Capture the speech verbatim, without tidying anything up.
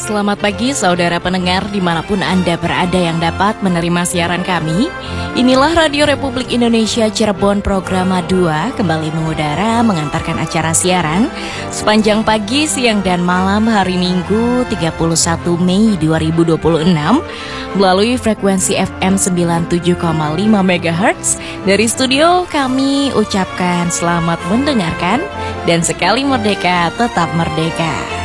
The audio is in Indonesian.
selamat pagi saudara pendengar dimanapun Anda berada yang dapat menerima siaran kami. Inilah Radio Republik Indonesia Cirebon Programa dua kembali mengudara mengantarkan acara siaran sepanjang pagi, siang, dan malam hari Minggu tiga puluh satu Mei dua ribu dua puluh enam melalui frekuensi F M sembilan puluh tujuh koma lima megahertz. Dari studio kami ucapkan selamat mendengarkan dan sekali merdeka tetap merdeka.